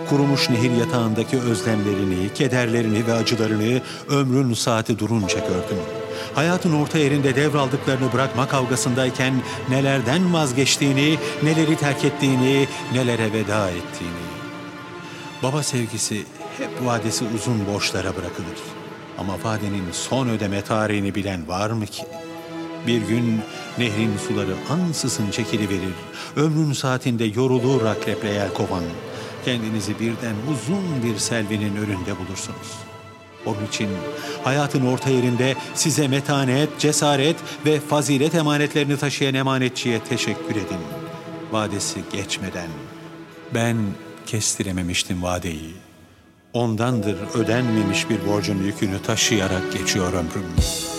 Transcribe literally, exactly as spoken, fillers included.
kurumuş nehir yatağındaki özlemlerini, kederlerini ve acılarını ömrün saati durunca gördüm. Hayatın orta yerinde devraldıklarını bırakma kavgasındayken nelerden vazgeçtiğini, neleri terk ettiğini, nelere veda ettiğini. Baba sevgisi hep vadesi uzun borçlara bırakılır. Ama vadenin son ödeme tarihini bilen var mı ki? Bir gün nehrin suları ansızın çekiliverir. Ömrün saatinde yorulur akreple yelkovan. Kendinizi birden uzun bir selvinin önünde bulursunuz. Onun için hayatın orta yerinde size metanet, cesaret ve fazilet emanetlerini taşıyan emanetçiye teşekkür edin. Vadesi geçmeden. Ben kestirememiştim vadeyi. Ondandır ödenmemiş bir borcun yükünü taşıyarak geçiyor ömrüm.